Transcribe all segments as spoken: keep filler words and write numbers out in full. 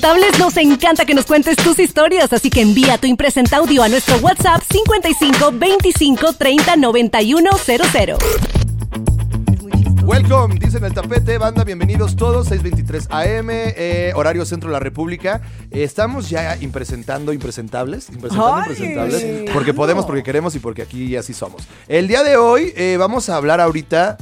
Tables, nos encanta que nos cuentes tus historias, así que envía tu impresenta audio a nuestro WhatsApp cincuenta y cinco veinticinco treinta noventa y uno cero cero. Welcome, dicen el tapete, banda, bienvenidos todos, seis veintitrés A M, eh, horario centro de la República. Eh, estamos ya impresentando impresentables, impresentando Ay, impresentables, porque podemos, porque queremos y porque aquí así somos. El día de hoy eh, vamos a hablar ahorita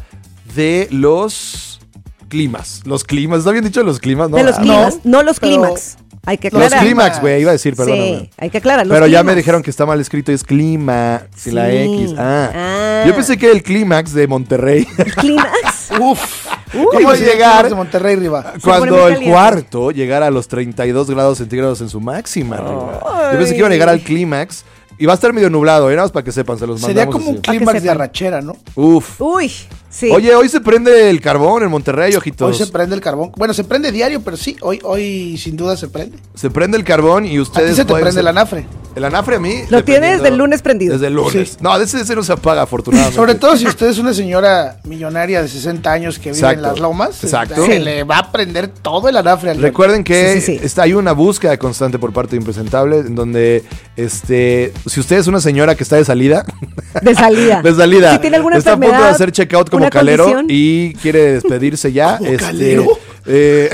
de los climas, los climas, ¿está bien dicho los climas? No, de los ah, climas, no, no los pero... clímax. Hay que aclarar. Los clímax, güey, iba a decir, perdóname. Sí, hay que aclarar. Pero clímax. ya me dijeron que está mal escrito, es clima, sin Sí. la X. Ah. Ah. Yo pensé que era el clímax de Monterrey. ¿Clímax? Uf. Uy, ¿Cómo Sí, llegar de Monterrey arriba. Se cuando pone muy el caliente. cuarto llegara a los treinta y dos grados centígrados en su máxima? Arriba. Yo pensé que iban a llegar al clímax y va a estar medio nublado, ¿eh? Nada más para que sepan, se los mandamos. Sería como un así. clímax de sepan. arrachera, ¿no? Uf. Uy, sí. Oye, hoy se prende el carbón en Monterrey, ojitos. Hoy se prende el carbón. Bueno, se prende diario, pero sí, hoy, hoy sin duda se prende. Se prende el carbón y A ustedes ti se te pueden prende ser- el anafre. El anafre a mí. Lo tiene dependiendo- desde el lunes prendido. Desde el lunes. Sí. No, ese, ese no se apaga, afortunadamente. Sobre todo si usted es una señora millonaria de sesenta años que vive Exacto. en las lomas. Exacto. Se Sí. le va a prender todo el anafre al Recuerden que Sí, sí, sí. está, hay una búsqueda constante por parte de Impresentable en donde, este, si usted es una señora que está de salida, De salida. de salida, Si tiene alguna está a punto enfermedad, de hacer checkout como una calero condición. y quiere despedirse ya, ¿Como este, calero? eh,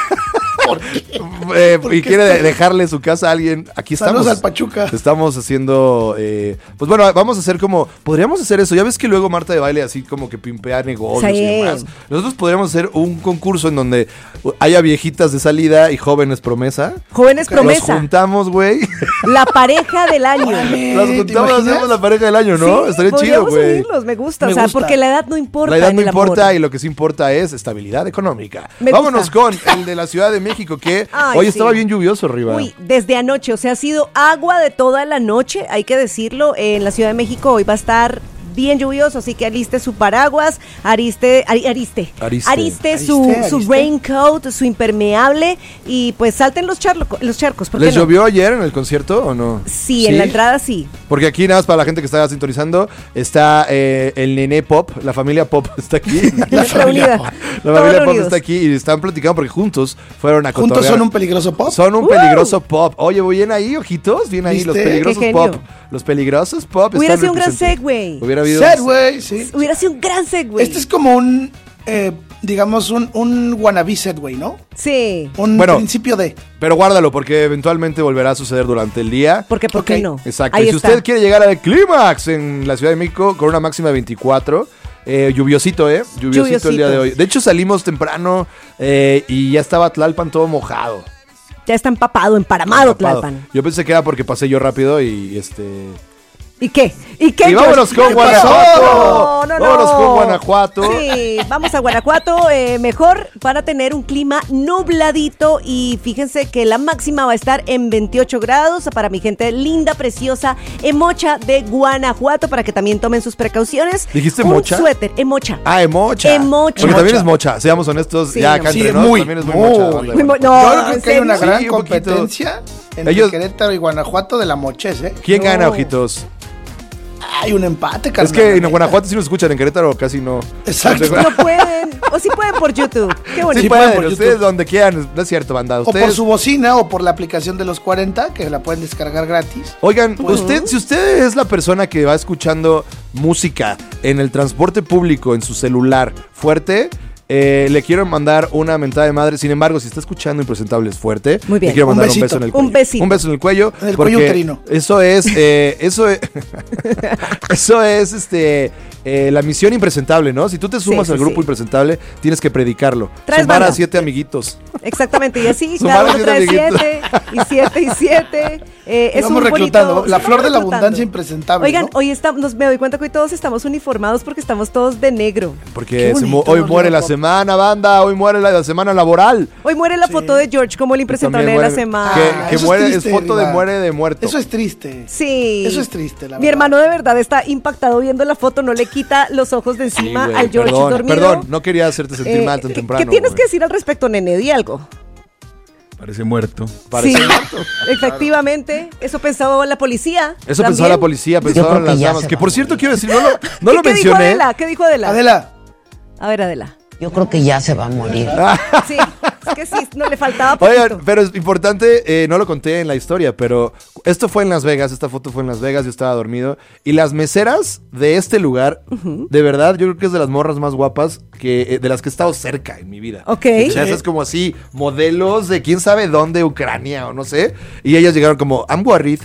¿Por qué? eh, ¿Por y qué quiere está- dejarle su casa a alguien, aquí estamos. Saludos al Pachuca. Estamos haciendo, eh, pues bueno, vamos a hacer como, podríamos hacer eso, ya ves que luego Marta de Baile así como que pimpea negocios Sí. y demás. Nosotros podríamos hacer un concurso en donde haya viejitas de salida y jóvenes promesa. Jóvenes Nos promesa. juntamos, güey. La pareja del año. Órale. Nos ¿te juntamos, imaginas? hacemos la pareja del año, ¿no? Sí, Estaría chido, podríamos güey. unirlos, me gusta. Me o sea, gusta. porque la edad no importa. La edad en no el importa amor. y lo que sí importa es estabilidad económica. Me Vámonos gusta. con el de la Ciudad de México que Ay, hoy sí. estaba bien lluvioso arriba. Uy, desde anoche, o sea, ha sido agua de toda la noche, hay que decirlo. En la Ciudad de México hoy va a estar bien lluvioso, así que aliste su paraguas, ariste, ari- ariste, Ariste. ariste, su, Ariste, su ariste. raincoat, su impermeable y pues salten los, charlo- los charcos. ¿por qué ¿Les no? llovió ayer en el concierto o no? Sí, en la entrada sí. Porque aquí, nada más para la gente que está sintonizando, está eh, el Nené Pop, la familia Pop está aquí. Nuestra unidad. La Todos familia Pop unidos. está aquí y están platicando porque juntos fueron a Juntos cotorrear. son un peligroso pop. Son un ¡Uh! peligroso pop. Oye, bien ahí, ojitos, bien ahí, ¿Viste? los Qué peligrosos genio. pop. Los peligrosos pop. Hubiera están sido un gran representando. segue. Hubiera habido. Segway, sí. Hubiera sido un gran segue. Este es como un, eh, digamos, un, un wannabe Segway, ¿no? Sí, Un Bueno. principio de... Pero guárdalo porque eventualmente volverá a suceder durante el día. porque ¿por Ok, qué no? Exacto. Ahí y si está. usted quiere llegar al clímax en la Ciudad de México con una máxima de veinticuatro, eh, lluviosito, ¿eh? Lluviosito el día de hoy. De hecho, salimos temprano eh, y ya estaba Tlalpan todo mojado. Ya está empapado, emparamado Empapado. Tlalpan. Yo pensé que era porque pasé yo rápido y este. ¿Y qué? ¿Y qué? Y vámonos George? con ¿Qué Guanajuato. pasó? No, no, Vámonos no. con Guanajuato. Sí, vamos a Guanajuato, eh, mejor para tener un clima nubladito y fíjense que la máxima va a estar en veintiocho grados para mi gente linda, preciosa, emocha de Guanajuato, para que también tomen sus precauciones. ¿Dijiste un mocha? suéter, emocha. Ah, emocha. Emocha. Porque también Mocha. es mocha, seamos honestos, Sí, ya no. acá Sí, entre es nos, muy, también es muy, muy. mocha. banda de Muy mo- Guanajuato. no, Yo creo ¿en que hay una serio? gran Sí, un poquito. competencia entre Ellos- Querétaro y Guanajuato de la mochez, ¿eh? ¿Quién No. gana, ojitos? Hay un empate, carnal. Es que en Guanajuato sí nos escuchan, en Querétaro casi no. Exacto. No pueden, o sí pueden por YouTube. Qué bonito. Sí, Sí pueden, pueden por ustedes YouTube. donde quieran, no es cierto, banda. O por Ustedes, su bocina o por la aplicación de los cuarenta, que la pueden descargar gratis. oigan, usted, si usted es la persona que va escuchando música en el transporte público, en su celular fuerte, eh, le quiero mandar una mentada de madre. Sin embargo, si está escuchando Impresentables fuerte, Muy bien. le quiero Un mandar un, besito. beso en el Un cuello. besito. Un beso en el cuello. En el porque cuello uterino. Eso es, eh, eso es, eso es, este, eh, la misión impresentable, ¿no? Si tú te sumas Sí, sí, al grupo sí. impresentable, tienes que predicarlo. Traes Sumar a banda. siete amiguitos. Exactamente, y así Sumar cada a uno siete trae amiguitos. siete y siete y siete. Eh, es Vamos un reclutando. bonito- La sí, flor vamos de la reclutando. abundancia impresentable. Oigan, ¿no? hoy estamos, me doy cuenta que hoy todos estamos uniformados porque estamos todos de negro. Porque Qué se bonito, mu- hoy Leo muere la Pop. semana, banda. Hoy muere la, la semana laboral. Hoy muere la foto de George como el impresentable de También la muere- semana. Que, Ah, que eso es muere, es, triste, foto de Riva. muere de muerto. Eso es triste. Sí. Eso es triste, la Mi verdad. hermano de verdad está impactado viendo la foto, no le quita los ojos de Sí, encima güey, al George perdón, dormido. perdón, no quería hacerte sentir Eh, mal tan ¿qué- temprano. ¿Qué tienes güey. que decir al respecto, nene? Di algo. Parece muerto. Parece sí, muerto. efectivamente. Eso pensaba la policía. Eso también. pensaba la policía, pensaban creo que las ya damas. se Que va por a cierto morir. quiero decir, no lo, no ¿Y lo qué dijo mencioné. Adela? ¿Qué dijo Adela? Adela, A ver, Adela. Yo creo que ya se va a morir. Sí, es que sí, no le faltaba poquito. Oigan, pero es importante, eh, no lo conté en la historia, pero esto fue en Las Vegas, esta foto fue en Las Vegas, yo estaba dormido, y las meseras de este lugar, uh-huh. de verdad, yo creo que es de las morras más guapas que eh, de las que he estado cerca en mi vida. Ok. O sea, esas como así, modelos de quién sabe dónde, Ucrania o no sé, y ellas llegaron como, I'm worried.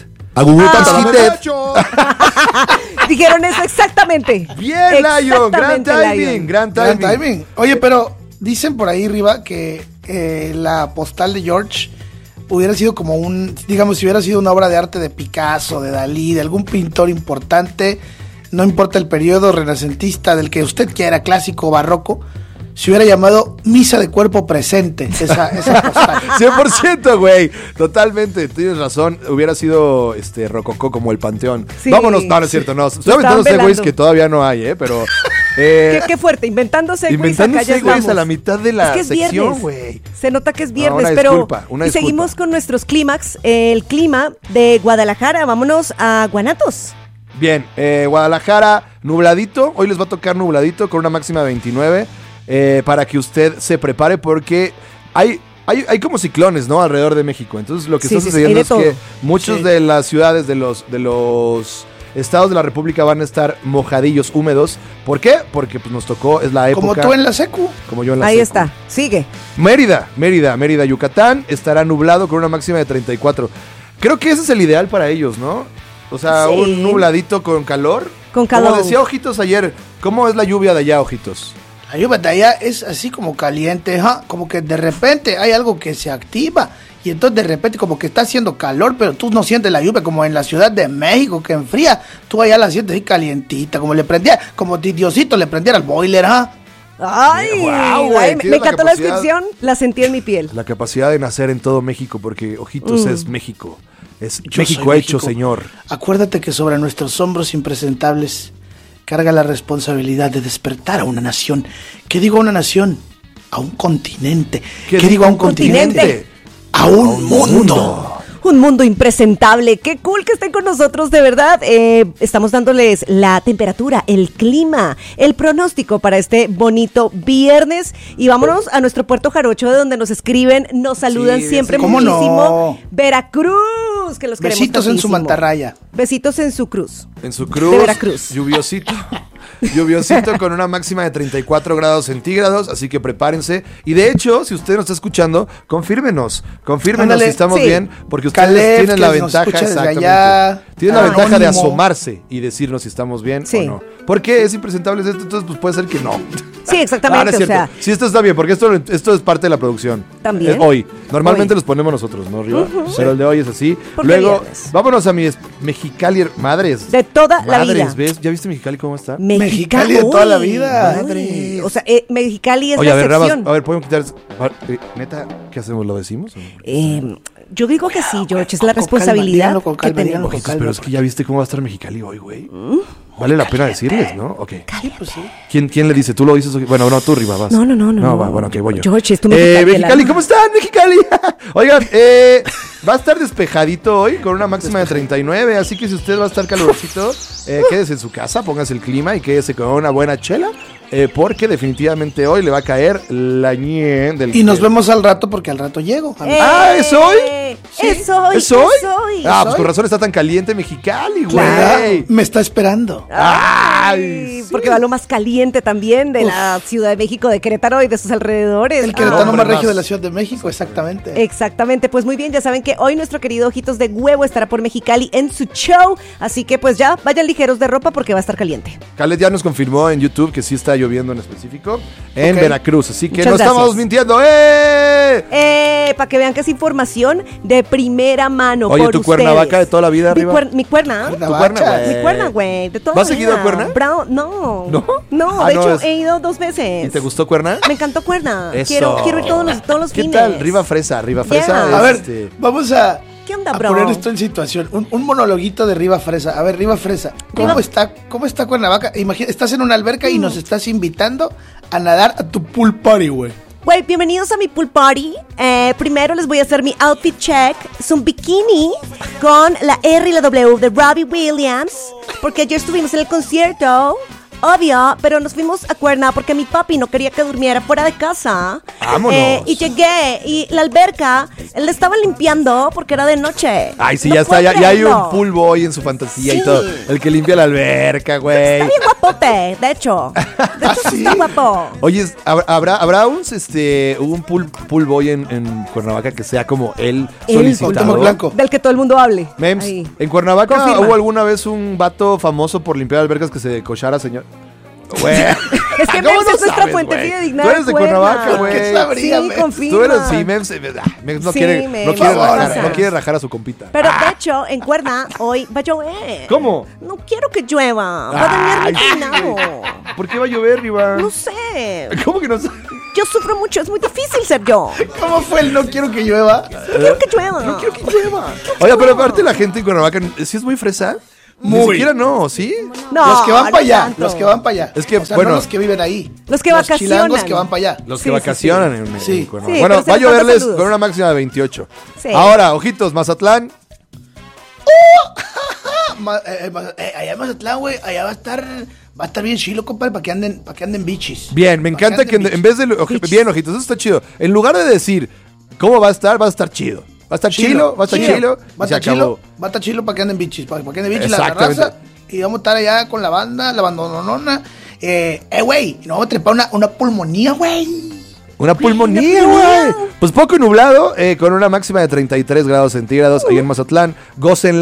Dijeron eso exactamente. Bien, Lion, gran timing, gran timing. Gran timing. Oye, pero dicen por ahí arriba que eh, la postal de George hubiera sido como un, digamos, si hubiera sido una obra de arte de Picasso, de Dalí, de algún pintor importante, no importa el periodo renacentista del que usted quiera, clásico o barroco, se hubiera llamado Misa de Cuerpo Presente, esa, esa postal. cien por ciento, güey. Totalmente, tienes razón. Hubiera sido este rococó como el Panteón. Sí, Vámonos, no, no es cierto, no. Estoy inventándose güeyes que todavía no hay, ¿eh? Pero. Eh, ¿Qué, qué fuerte, inventándose güeyes. Inventándose güeyes a la mitad de la es que es sección, güey. Se nota que es viernes, no, una pero. Disculpa, una y disculpa. Seguimos con nuestros clímax. Eh, el clima de Guadalajara. Vámonos a Guanatos. Bien, eh, Guadalajara, nubladito. Hoy les va a tocar nubladito con una máxima de veintinueve. Eh, para que usted se prepare porque hay, hay, hay como ciclones, ¿no? Alrededor de México. Entonces lo que sí, está sucediendo sí, sí, es que muchos sí. de las ciudades de los, de los estados de la República van a estar mojadillos, húmedos. ¿Por qué? Porque pues, nos tocó, es la época. Como tú en la secu. Como yo en la Ahí secu. está, sigue. Mérida, Mérida, Mérida, Yucatán, estará nublado con una máxima de treinta y cuatro. Creo que ese es el ideal para ellos, ¿no? O sea, sí. un nubladito con calor. Con calor. Como decía Ojitos ayer, ¿cómo es la lluvia de allá, Ojitos? La lluvia de allá es así como caliente, ¿ja? Como que de repente hay algo que se activa y entonces de repente como que está haciendo calor, pero tú no sientes la lluvia como en la Ciudad de México que enfría, tú allá la sientes así calientita, como le prendía, como Diosito le prendiera el boiler, ¿ja? Ay, wow, güey, ay, me, me encantó la, la descripción, la sentí en mi piel. La capacidad de nacer en todo México, porque Ojitos mm. es México, es Yo México hecho, México. Señor. Acuérdate que sobre nuestros hombros impresentables carga la responsabilidad de despertar a una nación. ¿Qué digo a una nación? A un continente. ¿Qué, ¿Qué digo a un continente? continente? A un, a un mundo. mundo. Un mundo impresentable. Qué cool que estén con nosotros, de verdad. Eh, estamos dándoles la temperatura, el clima, el pronóstico para este bonito viernes. Y vámonos a nuestro Puerto Jarocho, de donde nos escriben, nos saludan sí, siempre ¿cómo muchísimo. No? Veracruz, que los queremos Besitos tantísimo. En su mantarraya. Besitos en su cruz. En su cruz. De Veracruz. Lluviosito. Lluviosito con una máxima de treinta y cuatro grados centígrados, así que prepárense. Y de hecho, si usted nos está escuchando, confírmenos, confírmenos Ándale, si estamos sí. bien, porque ustedes Caleb, tienen la ventaja, exactamente, allá, tienen ah, la ventaja anónimo. de asomarse y decirnos si estamos bien sí. o no. Porque es impresentable esto, entonces pues puede ser que no. Sí, exactamente, no, no es o sea. Sí, esto está bien, porque esto, esto es parte de la producción. También. Es hoy. Normalmente hoy. los ponemos nosotros, ¿no, Riva? Uh-huh. Pero el de hoy es así. Porque Luego, viernes. vámonos a mi Mexicali, madres. De toda madres, la vida. ¿Ves? ¿Ya viste Mexicali cómo está? Mexicali, Mexicali de toda la vida. Madre. O sea, eh, Mexicali es Oye, la a ver, excepción. Rabas, a ver, ¿podemos quitar? Eh, neta, ¿qué hacemos? ¿Lo decimos? Eh, yo digo que sí, George, es la responsabilidad con calma, que tenemos. Oye, pero es que ya viste cómo va a estar Mexicali hoy, güey. Vale la pena decirles, ¿no? Ok. Sí, pues sí. ¿Quién, ¿Quién le dice? ¿Tú lo dices? Bueno, no, tú, Riva, vas. No, no, no. No, no va, bueno, ok, voy yo. George, es tu Mexicali. Eh, Mexicali, ¿cómo están, Mexicali? Oigan, eh, va a estar despejadito hoy con una máxima de treinta y nueve, así que si usted va a estar calurosito, eh, quédese en su casa, póngase el clima y quédese con una buena chela. Eh, porque definitivamente hoy le va a caer la ñe del... Y nos vemos al rato porque al rato llego. Eh, ah, ¿es hoy? ¿Sí? ¿Es hoy? ¿Es hoy? ¿Es hoy? Ah, pues con razón está tan caliente Mexicali, güey. Claro, me está esperando. Ay, Ay sí. Porque va lo más caliente también de Uf. la Ciudad de México, de Querétaro y de sus alrededores. El queretano ah, más regio de la Ciudad de México, exactamente. Exactamente, pues muy bien, ya saben que hoy nuestro querido Ojitos de Huevo estará por Mexicali en su show, así que pues ya vayan ligeros de ropa porque va a estar caliente. Khaled ya nos confirmó en YouTube que sí está lloviendo en específico en okay. Veracruz, así que Muchas no gracias. estamos mintiendo. ¡Eh! Eh, para que vean que es información de primera mano. Oye, por tu ustedes. Cuernavaca de toda la vida mi arriba. Cuer, mi cuerna. Tu cuerna, Mi cuerna, güey. De toda ¿Vas la seguido vida. a Cuerna? Brown, no. ¿No? No, ah, de no, hecho es... he ido dos veces. ¿Y te gustó Cuerna? Me encantó Cuerna. Eso. Quiero, quiero ir todos los, todos los ¿Qué fines. tal? Riva Fresa, Riva Fresa. Yeah. Es a ver, este... vamos a... ¿Qué onda, a bro? poner esto en situación. Un, un monologuito de Riva Fresa. A ver, Riva Fresa, ¿cómo Riva... está cómo está Cuernavaca? Imagina, estás en una alberca mm. y nos estás invitando a nadar a tu pool party, güey. Güey, bienvenidos a mi pool party. Eh, primero les voy a hacer mi outfit check. Es un bikini con la R y la W de Robbie Williams. Porque ayer estuvimos en el concierto. obvio, pero nos fuimos a Cuerna porque mi papi no quería que durmiera fuera de casa. Vámonos. Eh, y llegué y la alberca, él la estaba limpiando porque era de noche. Ay, sí, No ya está, puedo ya, ya hay creerlo. un pool boy en su fantasía Sí. y todo. El que limpia la alberca, güey. Está bien guapote, de hecho. De hecho, sí está guapo. Oye, ¿hab- ¿habrá, habrá un, este, un pool, pool boy en, en Cuernavaca que sea como él Él, solicitado? Cuauhtémoc Blanco. Del que todo el mundo hable. Mems, Ahí. ¿en Cuernavaca Confirma. hubo alguna vez un vato famoso por limpiar albercas que se cochara, señor? Güey. Es que ¿Cómo Mems no es nuestra sabes, fuente güey? fidedigna Tú de eres de Cuerna. Cuernavaca, güey. ¿Qué sabría, Sí, Mems? confirma. Tú eres, sí, Mems, eh, ah, Mems no Sí, quiere, Mems, no quiere no rajar, pasa. no quiere rajar a su compita. Pero Ah, de hecho, en Cuerna hoy va a llover. ¿Cómo? No quiero que llueva. Va a dañar mi Ay, peinado. ¿por qué va a llover, Riva? No sé. ¿Cómo que no sabes? Yo sufro mucho, es muy difícil ser yo. ¿Cómo fue el no quiero que llueva? No quiero que llueva. No quiero que llueva. Oye, pero aparte la gente en Cuernavaca, ¿sí es muy fresa? Ni Muy. siquiera no, ¿sí? No, los que van no para allá, tanto. los que van para allá. Es que, o sea, bueno, no los que viven ahí. Los que vacacionan. chilangos que van para allá. Los Sí, que sí, vacacionan en, en Sí. Cuernavaca. Sí, Bueno, pero se va a les manda lloverles saludos. con una máxima de veintiocho. Sí. Ahora, ojitos, Mazatlán. Ah, ma- eh, eh, ma- eh, allá en Mazatlán, güey, allá va a estar, va a estar bien chilo, compadre, para que anden, para que anden bichis. Bien, me Pa' que encanta que en, anden en vez de... oji- Bichis. bien, ojitos, eso está chido. En lugar de decir cómo va a estar, va a estar chido. Va a estar chilo, va a estar chilo. Va a y se estar chilo, acabó. va a estar chilo para que anden bichis, para, para que anden bichis la Exactamente. raza. Y vamos a estar allá con la banda, la bandononona. Eh, eh, güey, y nos vamos a trepar una, una pulmonía, güey. Una pulmonía, güey. Pues poco nublado, eh, con una máxima de treinta y tres grados centígrados ahí en Mazatlán. Gócenla.